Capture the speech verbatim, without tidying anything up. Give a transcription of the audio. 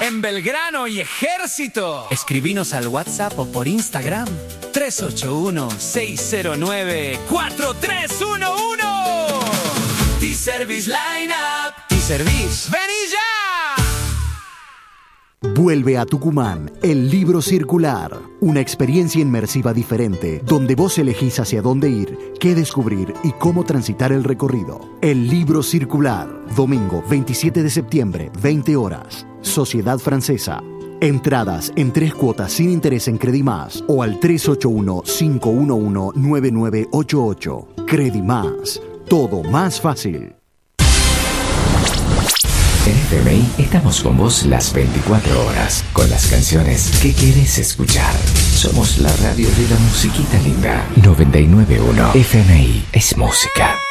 en Belgrano y Ejército. Escribinos al WhatsApp o por Instagram tres ocho uno, seis cero nueve, cuatro tres uno uno. T-Service Lineup. T-Service. ¡Vení ya! Vuelve a Tucumán, el libro circular. Una experiencia inmersiva diferente, donde vos elegís hacia dónde ir, qué descubrir y cómo transitar el recorrido. El libro circular, domingo veintisiete de septiembre, veinte horas. Sociedad Francesa. Entradas en tres cuotas sin interés en Credimás o al tres ocho uno, cinco uno uno, nueve nueve ocho ocho. Credimás, todo más fácil. En F M I estamos con vos las veinticuatro horas, con las canciones que querés escuchar. Somos la radio de la musiquita linda. noventa y nueve punto uno F M I es música.